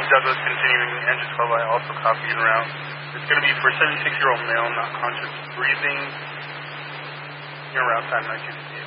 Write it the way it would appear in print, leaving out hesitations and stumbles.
Douglas continuing engine 12, I also copied around. It's going to be for 76-year-old male, not conscious breathing, around time 1958.